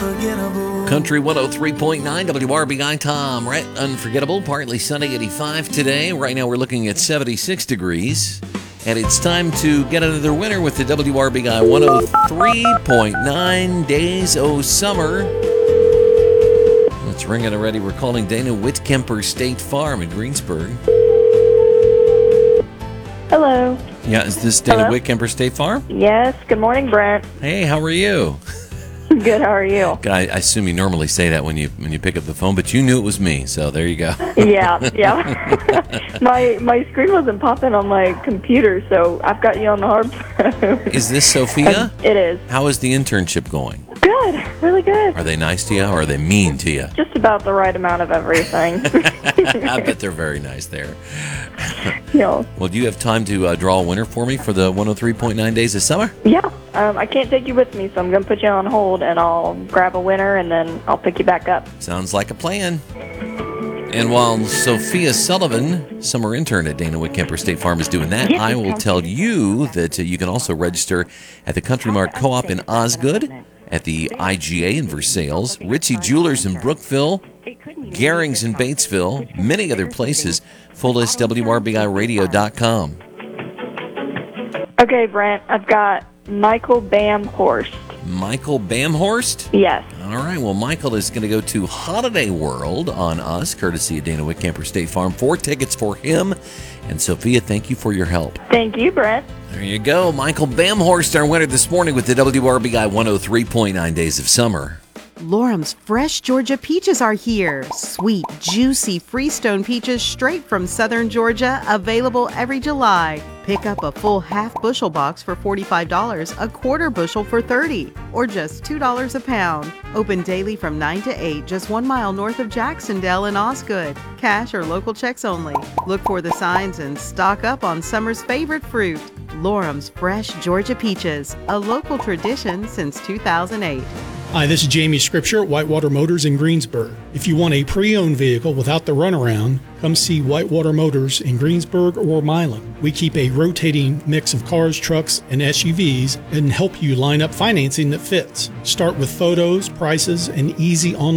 Country 103.9 WRBI, Tom. Right, unforgettable. Partly sunny, 85 today. Right now we're looking at 76 degrees. And it's time to get another winner with the WRBI 103.9 Days O Summer. Let's ring it already. We're calling Dana Whitkemper State Farm in Greensburg. Hello. Yeah, is this Dana Whitkemper State Farm? Yes. Good morning, Brent. Hey, how are you? Good. How are you? I assume you normally say that when you pick up the phone, but you knew it was me, so there you go. Yeah. My screen wasn't popping on my computer, so I've got you on the hard phone. Is this Sophia? It is. How is the internship going? Good. Really good. Are they nice to you, or are they mean to you? Just about the right amount of everything. I bet they're very nice there. Yeah. Well, do you have time to draw a winner for me for the 103.9 Days of Summer? Yeah. I can't take you with me, so I'm going to put you on hold, and I'll grab a winner, and then I'll pick you back up. Sounds like a plan. And while Sophia Sullivan, summer intern at Dana Whitkemper State Farm, is doing that, I will tell you that you can also register at the Country Mart Co-op in Osgood, at the IGA in Versailles, Ritchie Jewelers in Brookville, Garings in Batesville, many other places. Full list, WRBIRadio.com. Okay, Brent, I've got Michael Bamhorst. Michael Bamhorst? Yes. All right, well, Michael is going to go to Holiday World on us, courtesy of Dana Whitkemper State Farm. 4 tickets for him. And Sophia, thank you for your help. Thank you, Brent. There you go. Michael Bamhorst, our winner this morning with the WRBI 103.9 Days of Summer. Lorham's fresh Georgia peaches are here. Sweet, juicy Freestone peaches straight from southern Georgia, available every July. Pick up a full half bushel box for $45, a quarter bushel for $30, or just $2 a pound. Open daily from 9 to 8, just 1 mile north of Jacksondale in Osgood. Cash or local checks only. Look for the signs and stock up on summer's favorite fruit. Lorham's fresh Georgia peaches, a local tradition since 2008. Hi, this is Jamie Scripture at Whitewater Motors in Greensburg. If you want a pre-owned vehicle without the runaround, come see Whitewater Motors in Greensburg or Milan. We keep a rotating mix of cars, trucks, and SUVs and help you line up financing that fits. Start with photos, prices, and easy online